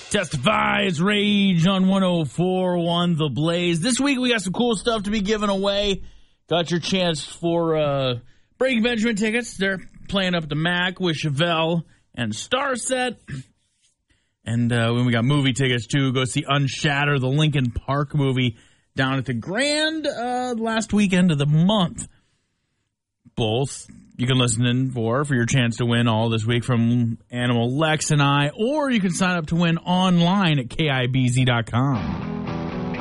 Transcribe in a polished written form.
Testify, it's Rage on 104.1 The Blaze. This week we got some cool stuff to be giving away. Got your chance for Breaking Benjamin tickets. They're playing up at the Mac with Chevelle and Starset. And when we got movie tickets, too, go see Unshatter, the Linkin Park movie, down at the Grand last weekend of the month. Both you can listen in for your chance to win all this week from Animal Lex and I, or you can sign up to win online at KIBZ.com.